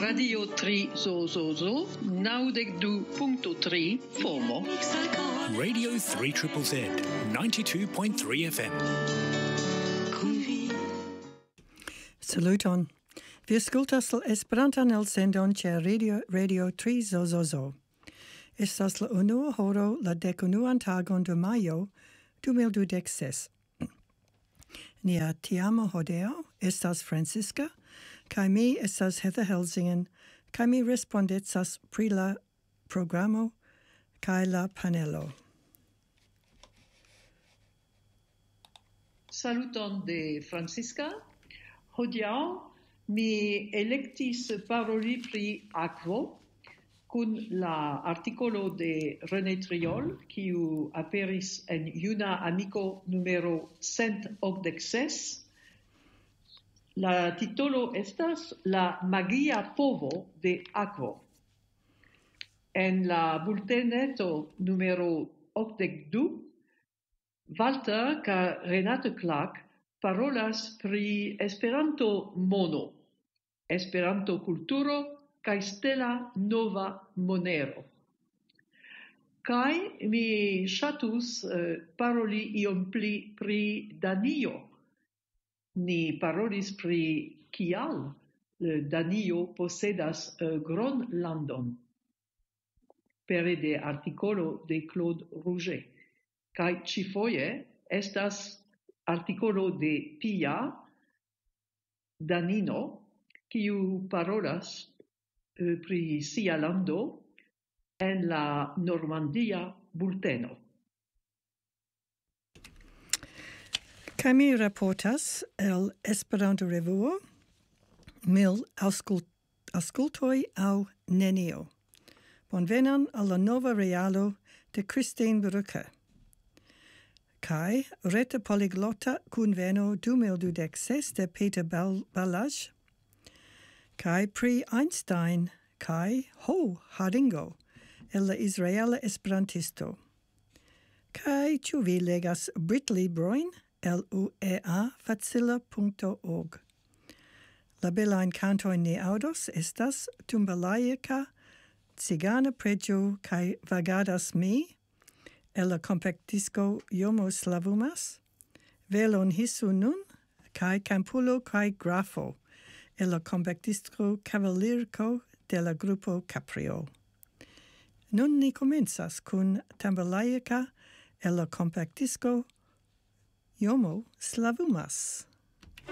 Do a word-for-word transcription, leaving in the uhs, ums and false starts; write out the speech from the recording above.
Radio tri Zozozo, naudec du punto tri FOMO. Radio three Z Z Z, ninety-two point three F M. Saluton. Vi ascoltas la Esperantan elsendon ĉe Radio Radio tri Zozozo. Estas la unua horo la dekunuan tagon de majo du mil dudek ses. Nia tiamo hodiaŭ estas Francisca, kaj mi estas Heather Helsingen, kaj mi respondecas pri la programo kaj la panelo. Saluton de Francisca. Hodiaŭ mi elektis paroli pri akvo kun la artikolo de René Triol, kiu aperis en Juna Amiko numero cent okdek ses. La titolo estas La magia povo de akvo. En la bulteneto numero okdek du, Walter kaj Renate Clark parolas pri Esperanto mono, Esperanto kulturo kaj stela nova monero. Kaj mi ŝatus uh, paroli iom pli pri Danio. Ni parolis pri kial uh, Danio posedas uh, Gronlandon pere de artikolo de Claude Rouget. Kaj ĉifoje estas artikolo de Pia Danino, kiu parolas uh, pri sia lando en la Normandia bulteno. Kaj mi raportas el Esperanto revuo mil aŭskult aŭskultoj aŭ nenio. Bonvenon al la nova realo de Christine Brucker. Kai reta poliglota kunveno du mil dudek ses de Peter Balazs, kai pri Einstein, kai ho Haringo, el la Israela Esperantisto. Kai ĉu vi legas Brit-librojn el u e a facila punto org. La belajn kantojn ni aŭdos estas Tumbalaika, Cigana preĝo kai vagadas mi, el la compact disco Jomo Slavumas, Velon hisu nun, kai Campulo kai Grafo, el la compact disco Cavalirico de la grupo Caprio. Nun ni comenzas kun Tambalaica el la compact disco Jomo Slavumas.